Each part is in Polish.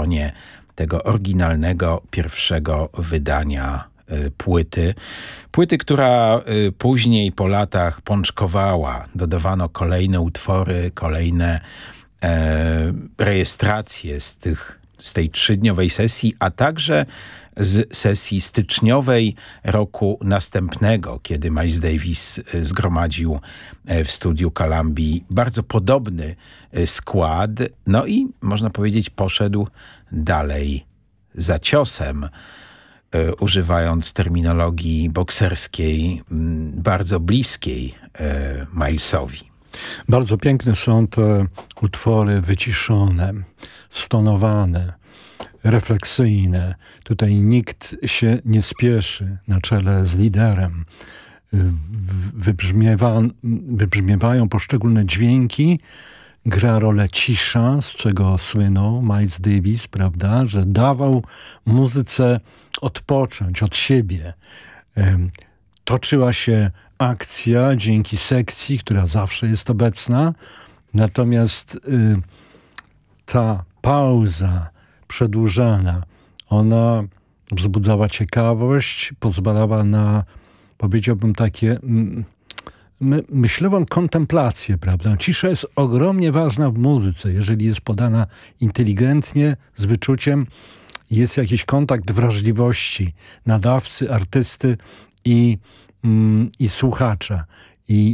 stronie tego oryginalnego pierwszego wydania płyty. Płyty, która później po latach pączkowała. Dodawano kolejne utwory, kolejne rejestracje z tej 3-dniowej sesji, a także z sesji styczniowej roku następnego, kiedy Miles Davis zgromadził w studiu Columbii bardzo podobny skład. No i można powiedzieć poszedł dalej za ciosem, używając terminologii bokserskiej, bardzo bliskiej Milesowi. Bardzo piękne są te utwory wyciszone, stonowane, refleksyjne. Tutaj nikt się nie spieszy na czele z liderem. Wybrzmiewają poszczególne dźwięki, gra rolę cisza, z czego słynął Miles Davis, prawda, że dawał muzyce odpocząć od siebie. Toczyła się akcja dzięki sekcji, która zawsze jest obecna, natomiast ta pauza przedłużana, ona wzbudzała ciekawość, pozwalała na, powiedziałbym, takie myślową kontemplację, prawda? Cisza jest ogromnie ważna w muzyce, jeżeli jest podana inteligentnie, z wyczuciem, jest jakiś kontakt wrażliwości nadawcy, artysty i słuchacza. I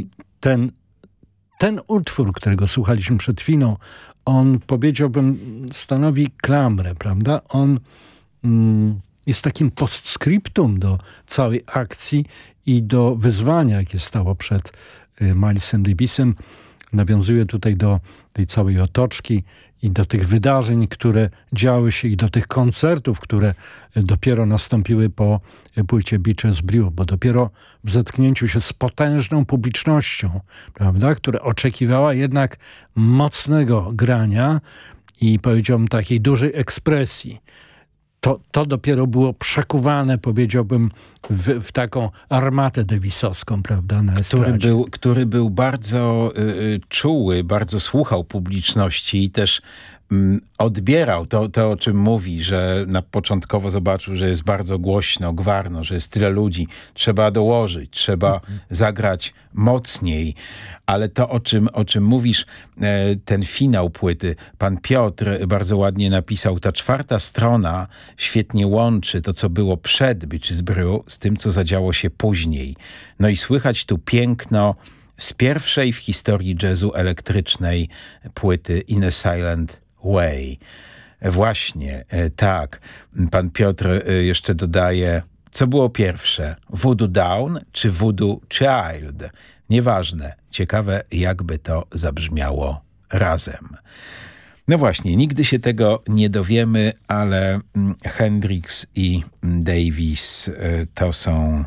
ten utwór, którego słuchaliśmy przed chwilą, on, powiedziałbym, stanowi klamrę, prawda? On jest takim postscriptum do całej akcji i do wyzwania, jakie stało przed Milesem Davisem. Nawiązuje tutaj do tej całej otoczki i do tych wydarzeń, które działy się i do tych koncertów, które dopiero nastąpiły po płycie Beaches Brew, bo dopiero w zetknięciu się z potężną publicznością, prawda, która oczekiwała jednak mocnego grania i, powiedziałbym, takiej dużej ekspresji. To dopiero było przekuwane, powiedziałbym, w taką armatę davisowską, prawda, na estradzie. Który był bardzo czuły, bardzo słuchał publiczności i też odbierał to, o czym mówi, że początkowo zobaczył, że jest bardzo głośno, gwarno, że jest tyle ludzi, trzeba dołożyć, trzeba zagrać mocniej, ale to, o czym mówisz, ten finał płyty, pan Piotr bardzo ładnie napisał, ta 4. strona świetnie łączy to, co było przed Beaches Brew z tym, co zadziało się później. No i słychać tu piękno z pierwszej w historii jazzu elektrycznej płyty In a Silent Way. Właśnie, tak. Pan Piotr jeszcze dodaje, co było pierwsze, Voodoo Down czy Voodoo Child? Nieważne. Ciekawe, jakby to zabrzmiało razem. No właśnie, nigdy się tego nie dowiemy, ale Hendrix i Davis to są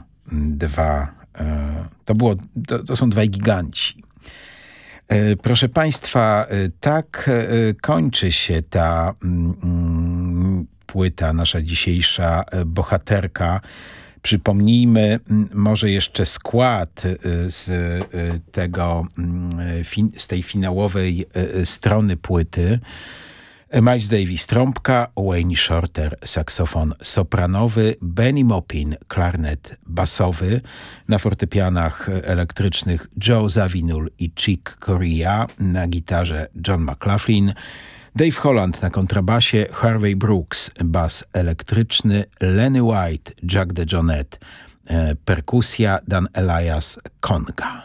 to są dwaj giganci. Proszę Państwa, tak kończy się ta płyta, nasza dzisiejsza bohaterka. Przypomnijmy może jeszcze skład z tej finałowej strony płyty. Miles Davis trąbka, Wayne Shorter saksofon sopranowy, Benny Maupin klarnet basowy, na fortepianach elektrycznych Joe Zawinul i Chick Corea, na gitarze John McLaughlin, Dave Holland na kontrabasie, Harvey Brooks bas elektryczny, Lenny White, Jack DeJohnette perkusja, Dan Elias konga.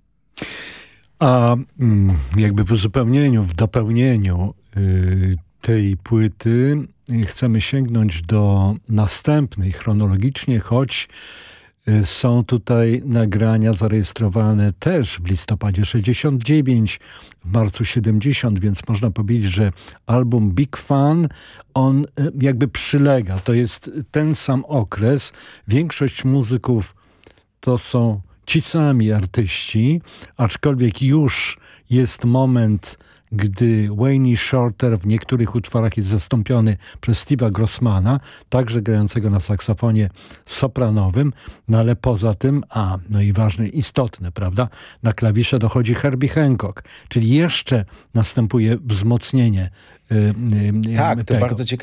A jakby w uzupełnieniu, w dopełnieniu tej płyty chcemy sięgnąć do następnej chronologicznie, choć są tutaj nagrania zarejestrowane też w listopadzie 69, w marcu 70, więc można powiedzieć, że album Big Fun, on jakby przylega. To jest ten sam okres. Większość muzyków to są ci sami artyści, aczkolwiek już jest moment, gdy Wayne Shorter w niektórych utworach jest zastąpiony przez Steve'a Grossmana, także grającego na saksofonie sopranowym, no ale poza tym, no i ważne, istotne, prawda, na klawisze dochodzi Herbie Hancock, czyli jeszcze następuje wzmocnienie tak, to bardzo ciekawe.